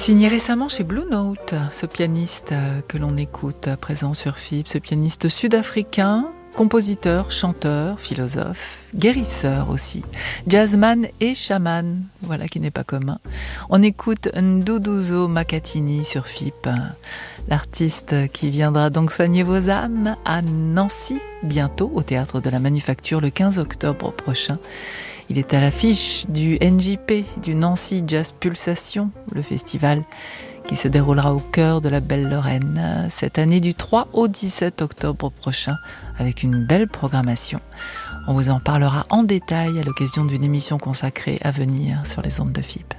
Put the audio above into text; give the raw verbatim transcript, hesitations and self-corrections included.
Signé récemment chez Blue Note, ce pianiste que l'on écoute à présent sur F I B, ce pianiste sud-africain, compositeur, chanteur, philosophe, guérisseur aussi, jazzman et chaman, voilà qui n'est pas commun. On écoute Nduduzo Makhathini sur F I B, l'artiste qui viendra donc soigner vos âmes à Nancy, bientôt au Théâtre de la Manufacture le quinze octobre prochain. Il est à l'affiche du N J P, du Nancy Jazz Pulsation, le festival qui se déroulera au cœur de la belle Lorraine cette année du trois au dix-sept octobre prochain avec une belle programmation. On vous en parlera en détail à l'occasion d'une émission consacrée à venir sur les ondes de F I B.